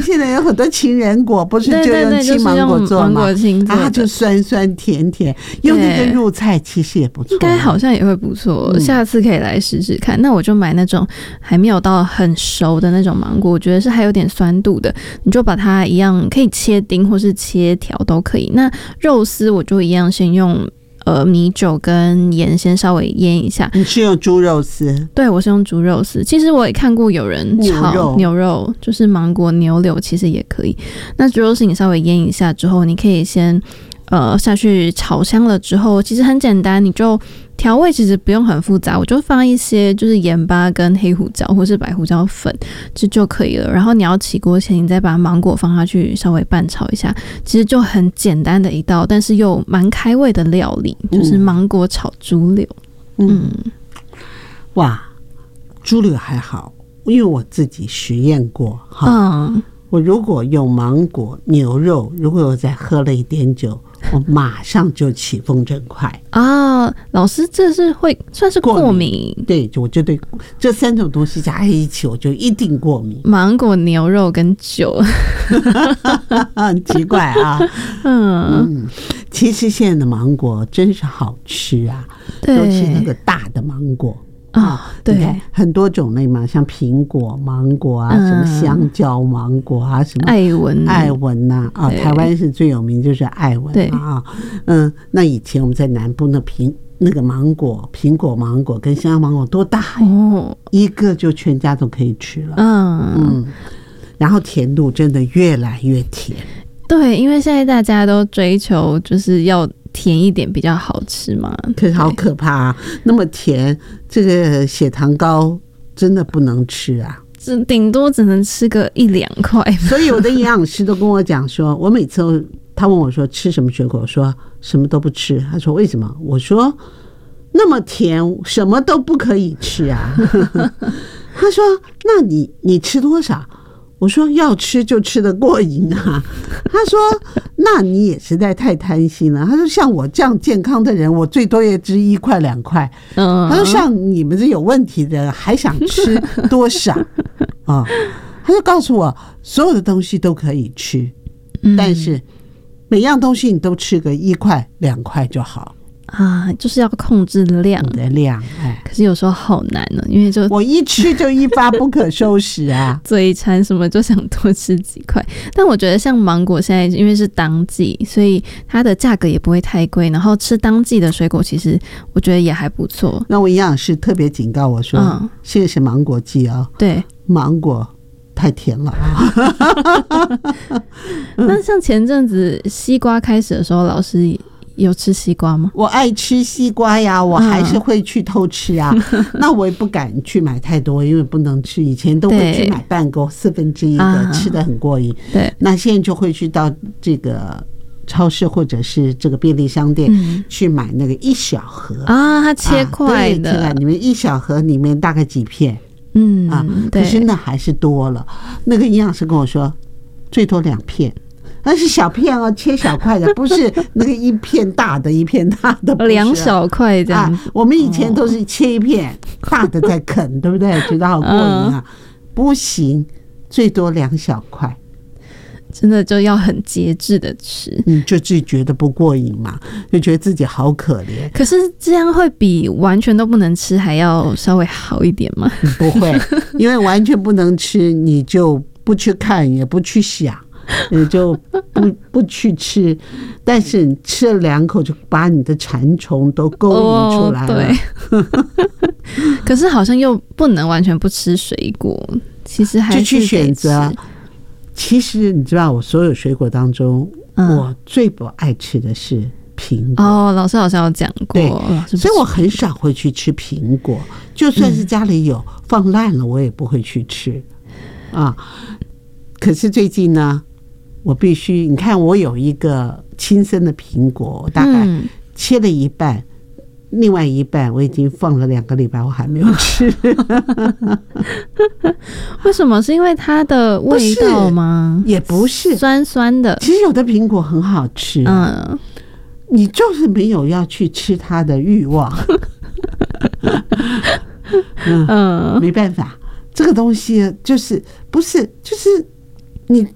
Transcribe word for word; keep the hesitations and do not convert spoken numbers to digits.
现在有很多情人果，不是就用青芒果做吗？啊，就酸酸甜甜，用那个入菜其实也不错， 应该好像也会不错、嗯，下次可以来试试看。那我就买那种还没有到很熟的那种芒果，我觉得是还有点酸度的，你就把它一样可以切丁或是切条都可以。那肉丝我就一样先用。呃，米酒跟盐先稍微腌一下。 你是用猪肉丝？ 对，我是用猪肉丝。其实我也看过有人炒牛 肉, 牛肉就是芒果牛柳，其实也可以。那猪肉丝你稍微腌一下之后，你可以先呃下去炒香了之后，其实很简单，你就调味其实不用很复杂，我就放一些就是盐巴跟黑胡椒或是白胡椒粉这就可以了。然后你要起锅前，你再把芒果放下去稍微拌炒一下，其实就很简单的一道，但是又蛮开胃的料理，就是芒果炒猪柳。嗯，嗯哇，猪柳还好，因为我自己实验过哈。嗯，我如果用芒果牛肉，如果我再喝了一点酒，我马上就起风疹块啊！老师，这是会算是过敏？过敏对，我就对这三种东西加在一起，我就一定过敏。 芒果、牛肉跟酒， 很奇怪啊。嗯, 嗯，其实现在的芒果真是好吃啊，尤其那个大的芒果。 啊，对， 很多种类嘛，像苹果、芒果啊，嗯、什么香蕉、芒果啊，什么爱文、 爱文呐啊，台湾是最有名就是爱文啊，嗯，那以前我们在南部那苹那个芒果、苹果、芒果跟香蕉芒果多大哦，一个就全家都可以吃了，嗯嗯，然后甜度真的越来越甜， 对，因为现在大家都追求就是要。甜一点比较好吃嘛， 可是好可怕啊！那么甜，这个血糖高真的不能吃啊， 这顶多只能吃个一两块。 所以有的营养师都跟我讲说，我每次他问我说吃什么水果，我说什么都不吃。他说为什么？我说那么甜，什么都不可以吃啊。他说那你你吃多少？我说要吃就吃得过瘾啊。他说那你也实在太贪心了。他说像我这样健康的人，我最多也只一块两块。他说像你们这有问题的人还想吃多少啊？他就告诉我所有的东西都可以吃，但是每样东西你都吃个一块两块就好啊，就是要控制量的量，哎， 可是有时候好难呢、啊，因为就我一吃就一发不可收拾啊， 嘴馋什么就想多吃几块。但我觉得像芒果现在因为是当季，所以它的价格也不会太贵，然后吃当季的水果，其实我觉得也还不错。 那我营养师特别警告我说，嗯、现在是芒果季啊、哦， 对， 芒果太甜了啊。 那像前阵子西瓜开始的时候，老师。有吃西瓜吗？ 我爱吃西瓜呀，我还是会去偷吃啊。嗯、那我也不敢去买太多，因为不能吃。以前都会去买半个四分之一的，啊、吃得很过瘾。 对， 那现在就会去到这个超市或者是这个便利商店、嗯、去买那个一小盒啊，它切块的， 啊、里面一小盒里面大概几片， 嗯啊，可是那还是多了。那个营养师跟我说，最多两片。那是小片哦，切小块的，不是那个一片大的一片大的， 两小块这样、啊。 我们以前都是切一片、哦、大的在啃，对不对？觉得好过瘾啊！嗯、不行，最多两小块， 真的就要很节制的吃。 嗯，就自己觉得不过瘾嘛，就觉得自己好可怜。 可是这样会比完全都不能吃还要稍微好一点吗？ 不会，因为完全不能吃，你就不去看，也不去想。你就不不去吃，但是你吃了两口就把你的馋虫都勾引出来了。 哦、对，可是好像又不能完全不吃水果，其实还是就去选择。其实你知道，我所有水果当中，嗯、我最不爱吃的是苹果。 哦，老师好像有讲过， 对，所以我很少会去吃苹果，就算是家里有、嗯、放烂了，我也不会去吃啊。可是最近呢？我必须，你看，我有一个亲生的苹果，我大概切了一半，嗯、另外一半我已经放了两个礼拜，我还没有吃。 为什么？是因为它的味道吗？ 也不是， 酸酸的。 其实有的苹果很好吃，嗯，你就是没有要去吃它的欲望。嗯，嗯没办法，这个东西就是不是就是。你